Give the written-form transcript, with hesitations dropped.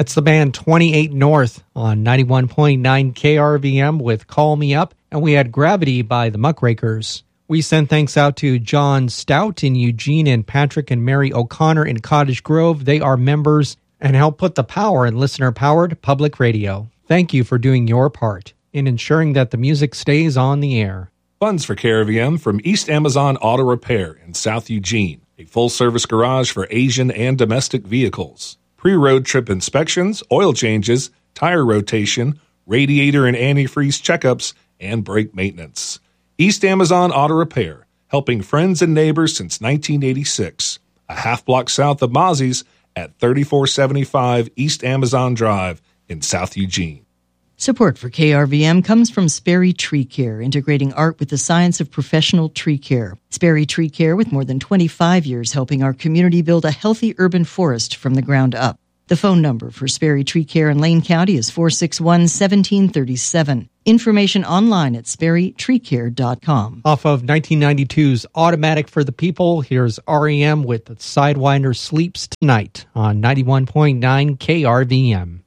That's the band 28 North on 91.9 KRVM with Call Me Up, and we had Gravity by the Muckrakers. We send thanks out to John Stout in Eugene and Patrick and Mary O'Connor in Cottage Grove. They are members and help put the power in listener-powered public radio. Thank you for doing your part in ensuring that the music stays on the air. Funds for KRVM from East Amazon Auto Repair in South Eugene, a full-service garage for Asian and domestic vehicles. Pre-road trip inspections, oil changes, tire rotation, radiator and antifreeze checkups, and brake maintenance. East Amazon Auto Repair, helping friends and neighbors since 1986. A half block south of Mozzie's at 3475 East Amazon Drive in South Eugene. Support for KRVM comes from Sperry Tree Care, integrating art with the science of professional tree care. Sperry Tree Care, with more than 25 years helping our community build a healthy urban forest from the ground up. The phone number for Sperry Tree Care in Lane County is 461-1737. Information online at sperrytreecare.com. Off of 1992's Automatic for the People, here's REM with Sidewinder Sleeps Tonight on 91.9 KRVM.